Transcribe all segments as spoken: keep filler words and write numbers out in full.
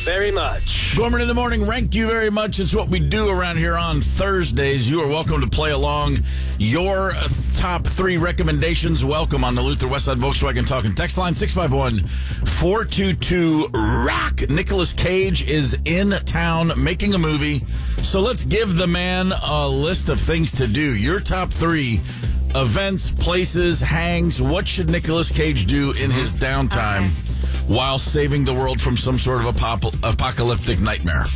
very much. Gorman in the morning, rank you very much. It's what we do around here on Thursdays. You are welcome to play along your top three recommendations. Welcome on the Luther Westside Volkswagen Talking Text line six five one, four two two, rock. Nicolas Cage is in town making a movie. So let's give the man a list of things to do. Your top three events, places, hangs. What should Nicolas Cage do in his downtime okay. while saving the world from some sort of apop- apocalyptic nightmare?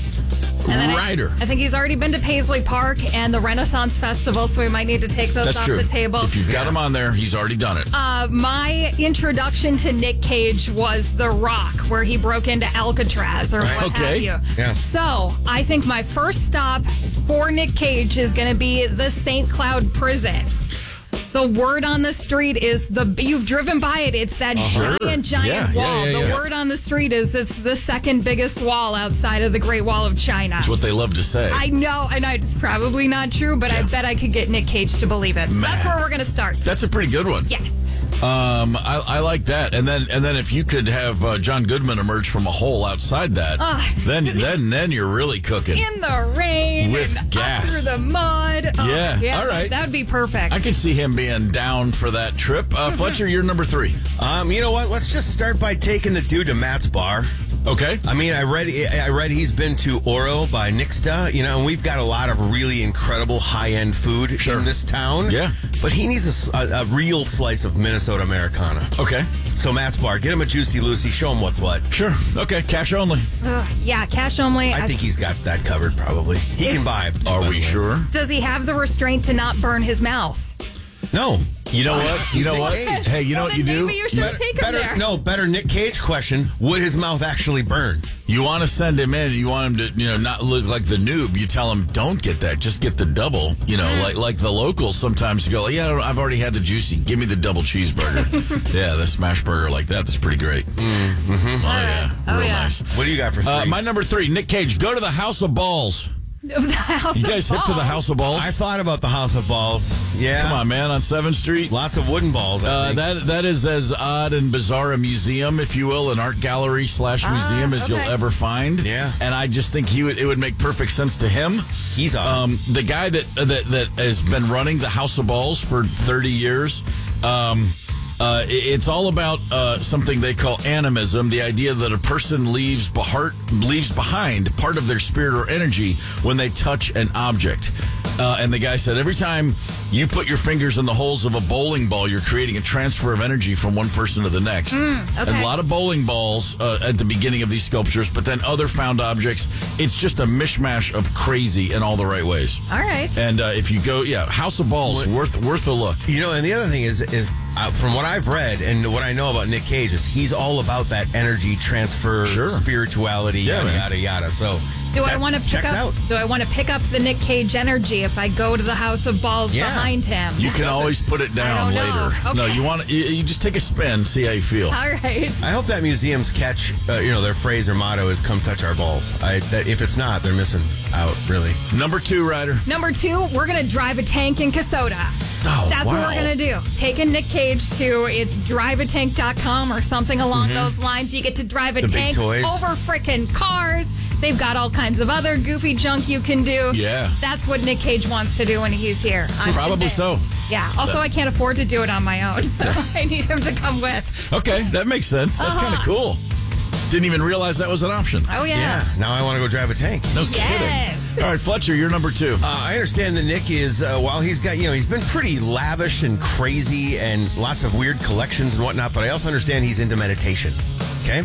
Ryder. I, I think he's already been to Paisley Park and the Renaissance Festival, so we might need to take those That's off true. the table. If you've got him on there, he's already done it. Uh, my introduction to Nick Cage was The Rock, where he broke into Alcatraz or what okay. have you. Yeah. So I think my first stop for Nick Cage is going to be the Saint Cloud prison. The word on the street is the you've driven by it. It's that uh-huh. giant, giant yeah, wall. Yeah, yeah, yeah. The word on the street is it's the second biggest wall outside of the Great Wall of China. That's what they love to say. I know, and it's probably not true, but yeah. I bet I could get Nick Cage to believe it. So that's where we're going to start. That's a pretty good one. Yes. Um, I, I like that, and then and then if you could have uh, John Goodman emerge from a hole outside that, uh, then then then you're really cooking in the rain with and gas up through the mud. Oh, yeah. yeah, all right, that would be perfect. I could see him being down for that trip. Uh, Fletcher, you're number three. Um, you know what? Let's just start by taking the dude to Matt's bar. Okay. I mean, I read I read he's been to Oro by Nixta, you know, and we've got a lot of really incredible high-end food sure. in this town. Yeah. But he needs a, a, a real slice of Minnesota Americana. Okay. So Matt's bar, get him a Juicy Lucy, show him what's what. Sure. Okay, cash only. Uh, yeah, cash only. I, I think he's got that covered, probably. He if, can buy it. Are we sure? Does he have the restraint to not burn his mouth? No. You know what? You know Nick what? Cage. Hey, you know well, what you do? Maybe you should better, take him better, there. No, better Nick Cage question. Would his mouth actually burn? You want to send him in, you want him to, you know, not look like the noob. You tell him, don't get that. Just get the double. You know, mm. like like the locals sometimes go, yeah, I've already had the juicy. Give me the double cheeseburger. Yeah, the smash burger like that. That's pretty great. Mm-hmm. Oh, yeah. Oh, Real yeah. nice. What do you got for three? Uh, my number three, Nick Cage. Go to the House of Balls. The House you of guys Balls. hip to the House of Balls? I thought about the House of Balls. Yeah. Come on, man, on seventh Street. Lots of wooden balls, I uh, think. that That is as odd and bizarre a museum, if you will, an art gallery slash museum ah, as okay. you'll ever find. Yeah. And I just think he would it would make perfect sense to him. He's on. Um, the guy that, that, that has been running the House of Balls for thirty years, um... Uh, it's all about uh, something they call animism, the idea that a person leaves, behar- leaves behind part of their spirit or energy when they touch an object. Uh, and the guy said, every time you put your fingers in the holes of a bowling ball, you're creating a transfer of energy from one person to the next. Mm, okay. And a lot of bowling balls uh, at the beginning of these sculptures, but then other found objects. It's just a mishmash of crazy in all the right ways. All right. And uh, if you go, yeah, House of Balls, what? worth worth a look. You know, and the other thing is, is uh, from what I've read and what I know about Nick Cage is he's all about that energy transfer, sure. spirituality, yeah, yada, man. yada, yada. So do I want to pick checks up? Out. Do I want to pick up the Nick Cage energy if I go to the House of Balls yeah. behind him? You can always put it down I don't know. later. Okay. No, you want you, you just take a spin, see how you feel. All right. I hope that museum's catch, uh, you know, their phrase or motto is "Come touch our balls." I, that, if it's not, they're missing out. Really. Number two, Ryder. Number two, we're gonna drive a tank in Kasota. Oh, That's wow. what we're going to do. Taking Nick Cage to it's drive a tank dot com or something along mm-hmm. those lines. You get to drive a the tank big toys. over frickin' cars. They've got all kinds of other goofy junk you can do. Yeah. That's what Nick Cage wants to do when he's here. I'm Probably convinced. so. Yeah. Also, That- I can't afford to do it on my own, so I need him to come with. Okay, that makes sense. That's Uh-huh. kind of cool. Didn't even realize that was an option. Oh, yeah. Yeah. Now I want to go drive a tank. No Yes. kidding. All right, Fletcher, you're number two. Uh, I understand that Nick is, uh, while he's got, you know, he's been pretty lavish and crazy and lots of weird collections and whatnot, but I also understand he's into meditation. Okay?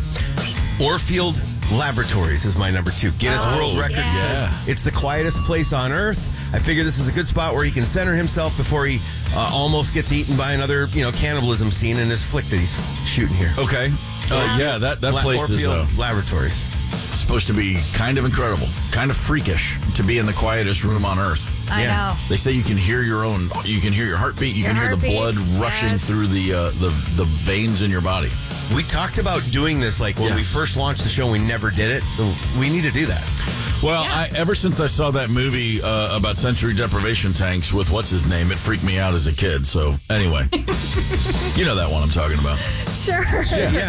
Orfield Laboratories is my number two. Guinness Oh, World Records yeah. says it's the quietest place on earth. I figure this is a good spot where he can center himself before he uh, almost gets eaten by another, you know, cannibalism scene in his flick that he's shooting here. Okay. Uh, yeah, that, that La- place is Orfield uh, Laboratories. supposed to be kind of incredible, kind of freakish to be in the quietest room on earth. I Yeah. know. They say you can hear your own, you can hear your heartbeat, you Your can hear the heartbeat, blood rushing yes. through the, uh, the the veins in your body. We talked about doing this, like when Yeah. we first launched the show, we never did it. We need to do that. Well, Yeah. I, ever since I saw that movie uh, about sensory deprivation tanks with what's his name, it freaked me out as a kid. So anyway, you know that one I'm talking about. Sure. Yeah.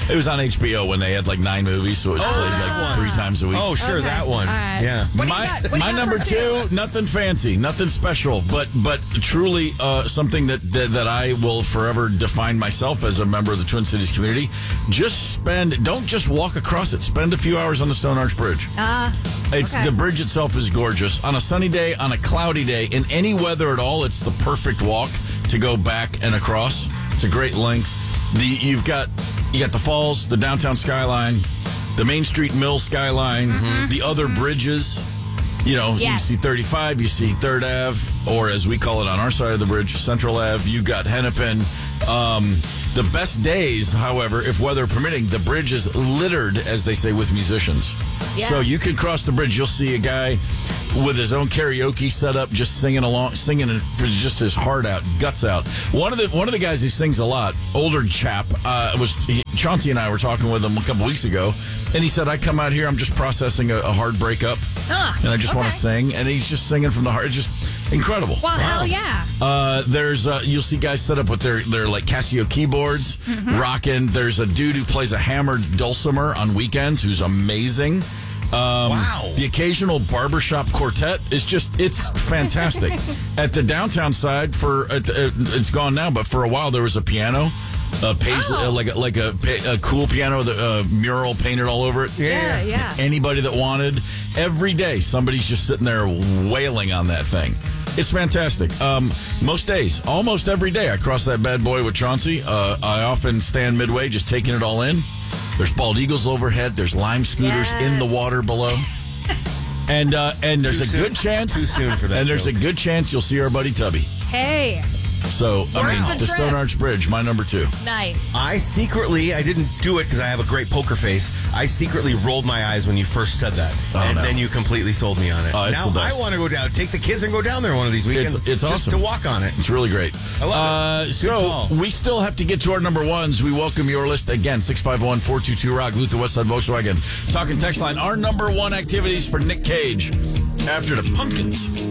It was on H B O when they had like nine movies, so it was Oh, played that like one. three times a week. Oh, sure, Okay. that one. All right. Yeah. What do you my got? What do you my got number for two, nothing fancy, nothing special, but but truly uh, something that, that that I will forever define myself as a member of the Twin Cities community. Just spend, don't just walk across it. Spend a few hours on the Stone Arch Bridge. Ah, It's okay. the bridge itself is gorgeous. On a sunny day, on a cloudy day, in any weather at all, it's the perfect walk to go back and across. It's a great length. The you've got you got the falls, the downtown skyline, the Main Street Mill skyline, the other bridges. You know, you Yes. see thirty-five, you see third Ave, or as we call it on our side of the bridge, Central Ave. You got Hennepin. Um, the best days, however, if weather permitting, the bridge is littered, as they say, with musicians. Yeah. So you can cross the bridge. You'll see a guy with his own karaoke set up, just singing along, singing just his heart out, guts out. One of the one of the guys who sings a lot, older chap, uh, was he, Chauncey and I were talking with him a couple weeks ago, and he said, "I come out here, I'm just processing a, a hard breakup, Ah, and I just want okay. to sing." And he's just singing from the heart. It's just incredible. Well, hell yeah. Uh, there's uh, you'll see guys set up with their their like Casio keyboards, Mm-hmm. rocking. There's a dude who plays a hammered dulcimer on weekends who's amazing. Um, Wow. The occasional barbershop quartet is just, it's fantastic. At the downtown side, for uh, uh, it's gone now, but for a while there was a piano, a paisley, Oh. uh, like a, like a, pa- a cool piano, the uh, mural painted all over it. Yeah, yeah. Anybody that wanted, every day somebody's just sitting there wailing on that thing. It's fantastic. Um, most days, almost every day, I cross that bad boy with Chauncey. Uh, I often stand midway, just taking it all in. There's bald eagles overhead. There's lime scooters Yes. in the water below. And uh, and there's Too a soon. good chance. Too soon for that And there's joke. a good chance you'll see our buddy Tubby. Hey, So, I Where's mean, the the trip? Stone Arch Bridge, my number two. nice. I secretly, I didn't do it because I have a great poker face. I secretly rolled my eyes when you first said that. Oh, and no. then you completely sold me on it. Oh, it's now the best. I want to go down, take the kids and go down there one of these weekends. It's, it's just awesome. to walk on it. It's really great. I love it. Uh, Good so call. we still have to get to our number ones. We welcome your list again, six five one, four two two, ROCK, Luther Westside Volkswagen. Talking text line, our number one activities for Nick Cage after the Pumpkins.